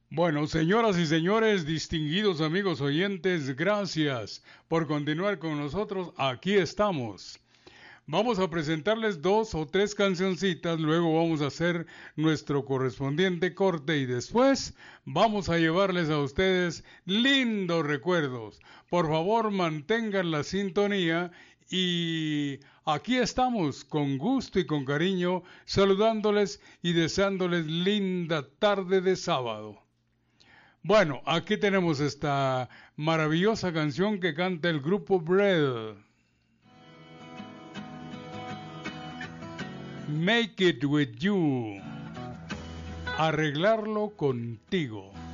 Bueno, señoras y señores, distinguidos amigos oyentes, gracias por continuar con nosotros. Aquí estamos. Vamos a presentarles dos o tres cancioncitas, luego vamos a hacer nuestro correspondiente corte y después vamos a llevarles a ustedes lindos recuerdos. Por favor, mantengan la sintonía y aquí estamos con gusto y con cariño saludándoles y deseándoles linda tarde de sábado. Bueno, aquí tenemos esta maravillosa canción que canta el grupo Bread. Make it with you. Arreglarlo contigo.